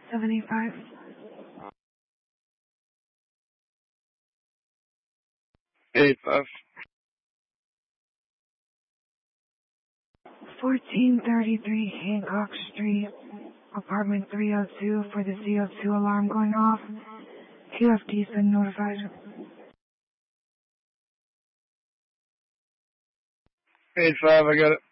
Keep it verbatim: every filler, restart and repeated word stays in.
seventy-five. eight five. fourteen thirty-three Hancock Street, apartment three oh two for the C O two alarm going off. Q F D's been notified. eight five, I got it.